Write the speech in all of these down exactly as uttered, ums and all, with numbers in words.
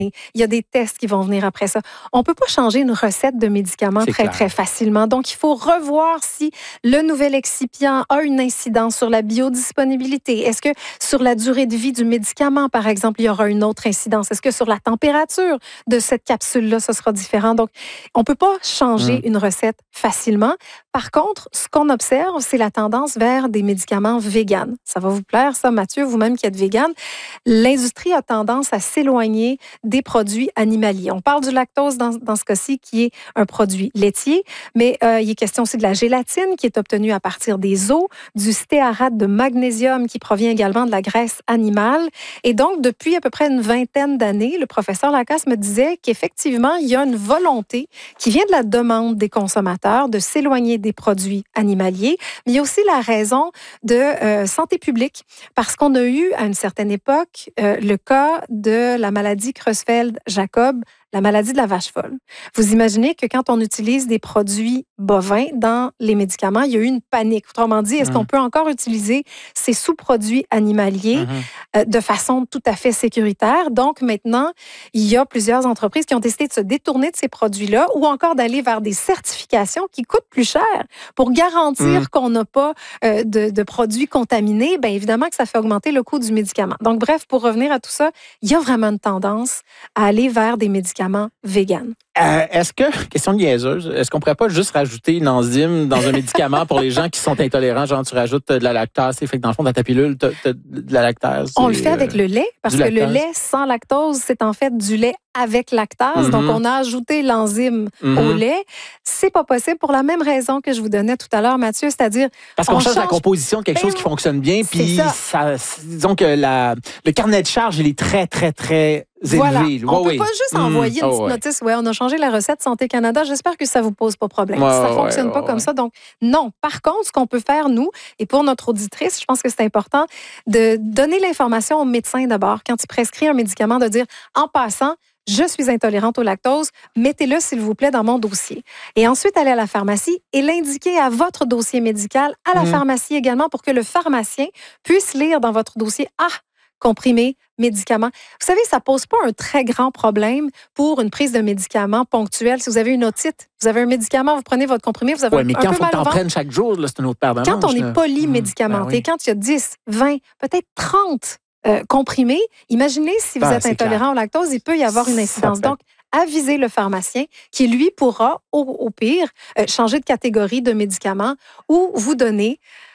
Il y a des tests qui vont venir après ça. On ne peut pas changer une recette de médicaments C'est très, clair. très facilement. Donc, il faut revoir si le nouvel excipient a une incidence sur la biodisponibilité. Est-ce que sur la durée de vie du médicament, par exemple, il y aura une autre incidence? Est-ce que sur la température de cette capsule-là, ce sera différent? Donc, on ne peut pas changer mmh. une recette facilement. Par contre, ce qu'on observe, c'est la tendance vers des médicaments véganes. Ça va vous plaire, ça, Mathieu, vous-même qui êtes végane. L'industrie a tendance à s'éloigner des produits animaliers. On parle du lactose dans, dans ce cas-ci, qui est un produit laitier, mais euh, il est question aussi de la gélatine qui est obtenue à partir des os, du stéarate de magnésium qui provient également de la graisse animale. Et donc, depuis à peu près une vingtaine d'années, le professeur Lacasse me disait qu'effectivement, il y a une volonté qui vient de la demande des consommateurs de s'éloigner des produits animaliers, mais il y a aussi la raison de euh, santé publique, parce qu'on a eu à une certaine époque euh, le cas de la maladie Creutzfeldt-Jakob, la maladie de la vache folle. Vous imaginez que quand on utilise des produits bovins dans les médicaments, il y a eu une panique. Autrement dit, est-ce mmh. qu'on peut encore utiliser ces sous-produits animaliers mmh. euh, de façon tout à fait sécuritaire? Donc maintenant, il y a plusieurs entreprises qui ont décidé de se détourner de ces produits-là ou encore d'aller vers des certifications qui coûtent plus cher pour garantir mmh. qu'on n'a pas euh, de, de produits contaminés. Bien évidemment que ça fait augmenter le coût du médicament. Donc bref, pour revenir à tout ça, il y a vraiment une tendance à aller vers des médicaments vegan. Euh, est-ce que, question niaiseuse, est-ce qu'on pourrait pas juste rajouter une enzyme dans un médicament pour les gens qui sont intolérants? Genre, tu rajoutes de la lactase, fait que dans le fond, dans ta pilule, tu as de la lactase. On le fait avec le lait, parce que le lait sans lactose, c'est en fait du lait avec lactase. Mm-hmm. Donc, on a ajouté l'enzyme mm-hmm. au lait. C'est pas possible pour la même raison que je vous donnais tout à l'heure, Mathieu, c'est-à-dire... Parce qu'on change, change la composition de quelque ben, chose qui fonctionne bien, puis ça. Ça, disons que la, le carnet de charge, il est très, très, très... Voilà. Élevé. On ne oh, peut oui. pas juste envoyer mmh. une petite oh, notice. Ouais, on a changé la recette Santé Canada. J'espère que ça ne vous pose pas de problème. Ouais, ça ne fonctionne ouais, pas ouais, comme ouais. ça. Donc, non. Par contre, ce qu'on peut faire, nous, et pour notre auditrice, je pense que c'est important de donner l'information au médecin d'abord. Quand il prescrit un médicament, de dire, en passant, je suis intolérante au lactose, mettez-le, s'il vous plaît, dans mon dossier. Et ensuite, aller à la pharmacie et l'indiquer à votre dossier médical, à la mmh. pharmacie également, pour que le pharmacien puisse lire dans votre dossier, ah, comprimés, médicaments. Vous savez, ça ne pose pas un très grand problème pour une prise de médicaments ponctuelle. Si vous avez une otite, vous avez un médicament, vous prenez votre comprimé, vous avez ouais, un, mais un quand peu faut mal que au t'en ventre. prennes chaque jour, là, c'est une autre paire de manches. Quand on est polymédicamenté, mmh, ben oui. quand il y a dix, vingt, peut-être trente euh, comprimés, imaginez si vous ben, êtes intolérant clair. au lactose, il peut y avoir une incidence. Donc, avisez le pharmacien qui, lui, pourra, au, au pire, euh, changer de catégorie de médicaments ou vous donner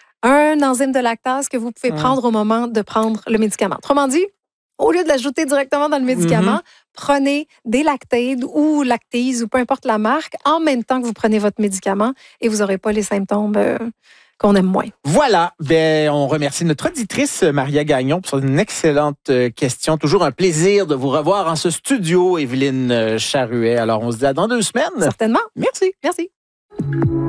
un enzyme de lactase que vous pouvez mmh. prendre au moment de prendre le médicament. Autrement dit, au lieu de l'ajouter directement dans le médicament, mm-hmm. prenez des Lactaid ou Lactase ou peu importe la marque en même temps que vous prenez votre médicament et vous n'aurez pas les symptômes euh, qu'on aime moins. Voilà. Ben, on remercie notre auditrice Maria Gagnon pour une excellente question. Toujours un plaisir de vous revoir en ce studio, Évelyne Charuet. Alors, on se dit à dans deux semaines. Certainement. Merci. Merci.